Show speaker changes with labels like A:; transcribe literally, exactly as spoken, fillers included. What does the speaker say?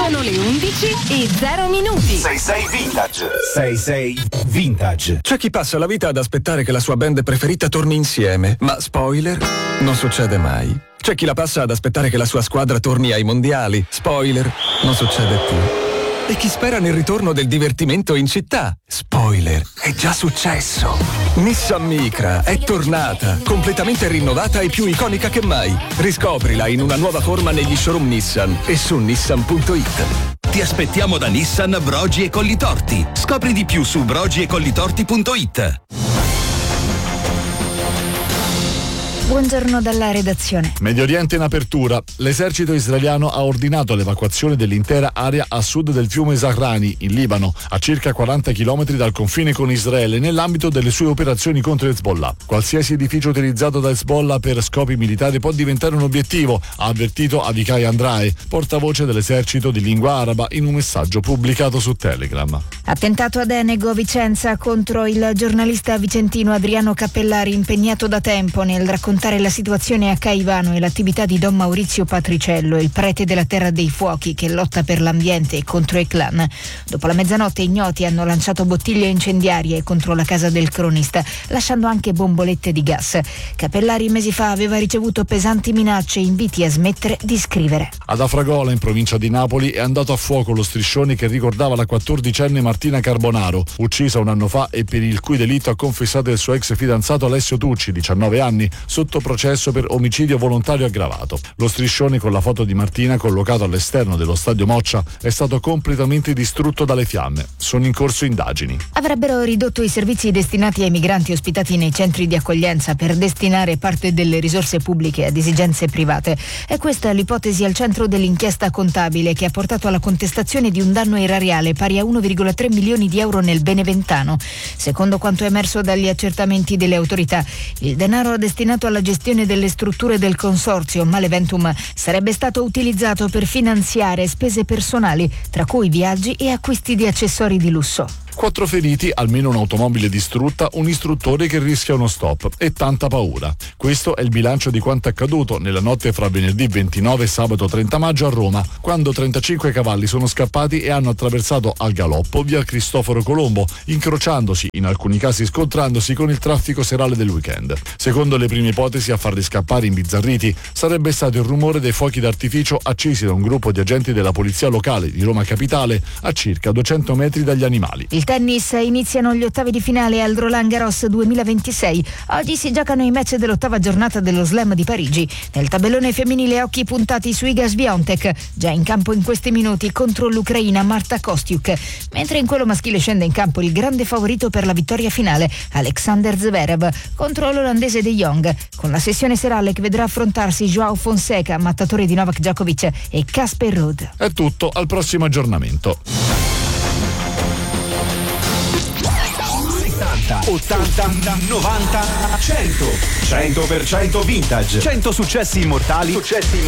A: Sono le undici e zero minuti.
B: sei sei Vintage. sei sei Vintage.
C: C'è chi passa la vita ad aspettare che la sua band preferita torni insieme, ma spoiler, non succede mai. C'è chi la passa ad aspettare che la sua squadra torni ai mondiali, spoiler, non succede più. E chi spera nel ritorno del divertimento in città, spoiler, è già successo. Nissan Micra è tornata, completamente rinnovata e più iconica che mai. Riscoprila in una nuova forma negli showroom Nissan e su nissan punto it.
D: Ti aspettiamo da Nissan Brogi e Collitorti. Scopri di più su brogi e collitorti punto it.
E: Buongiorno dalla redazione.
F: Medio Oriente in apertura. L'esercito israeliano ha ordinato l'evacuazione dell'intera area a sud del fiume Zahrani, in Libano, a circa quaranta chilometri dal confine con Israele, nell'ambito delle sue operazioni contro Hezbollah. Qualsiasi edificio utilizzato da Hezbollah per scopi militari può diventare un obiettivo, ha avvertito Avichai Andrae, portavoce dell'esercito di lingua araba, in un messaggio pubblicato su Telegram.
E: Attentato ad Enego Vicenza contro il giornalista vicentino Adriano Cappellari, impegnato da tempo nel raccontare la situazione a Caivano e l'attività di Don Maurizio Patriciello, il prete della Terra dei Fuochi che lotta per l'ambiente e contro i clan. Dopo la mezzanotte ignoti hanno lanciato bottiglie incendiarie contro la casa del cronista, lasciando anche bombolette di gas. Cappellari mesi fa aveva ricevuto pesanti minacce e inviti a smettere di scrivere.
F: Ad Afragola, in provincia di Napoli, è andato a fuoco lo striscione che ricordava la quattordicenne Martina Carbonaro, uccisa un anno fa e per il cui delitto ha confessato il suo ex fidanzato Alessio Tucci, diciannove anni, sotto processo per omicidio volontario aggravato. Lo striscione con la foto di Martina, collocato all'esterno dello stadio Moccia, è stato completamente distrutto dalle fiamme. Sono in corso indagini.
E: Avrebbero ridotto i servizi destinati ai migranti ospitati nei centri di accoglienza per destinare parte delle risorse pubbliche ad esigenze private. È questa l'ipotesi al centro dell'inchiesta contabile che ha portato alla contestazione di un danno erariale pari a uno virgola tre milioni di euro nel Beneventano. Secondo quanto emerso dagli accertamenti delle autorità, il denaro destinato alla gestione delle strutture del consorzio Maleventum sarebbe stato utilizzato per finanziare spese personali, tra cui viaggi e acquisti di accessori di lusso.
F: Quattro feriti, almeno un'automobile distrutta, un istruttore che rischia uno stop e tanta paura. Questo è il bilancio di quanto accaduto nella notte fra venerdì ventinove e sabato trenta maggio a Roma, quando trentacinque cavalli sono scappati e hanno attraversato al galoppo via Cristoforo Colombo, incrociandosi, in alcuni casi scontrandosi, con il traffico serale del weekend. Secondo le prime ipotesi, a farli scappare imbizzarriti sarebbe stato il rumore dei fuochi d'artificio accesi da un gruppo di agenti della polizia locale di Roma Capitale a circa duecento metri dagli animali.
E: Il tennis, iniziano gli ottavi di finale al Roland Garros duemilaventisei. Oggi si giocano i match dell'ottava giornata dello Slam di Parigi. Nel tabellone femminile occhi puntati su Iga Swiatek, già in campo in questi minuti contro l'Ucraina Marta Kostyuk, mentre in quello maschile scende in campo il grande favorito per la vittoria finale, Alexander Zverev, contro l'olandese De Jong, con la sessione serale che vedrà affrontarsi Joao Fonseca, mattatore di Novak Djokovic, e Casper Ruud.
F: È tutto, al prossimo aggiornamento.
B: ottanta, novanta, cento. cento per cento Vintage.
G: cento successi immortali.
B: Successi immortali.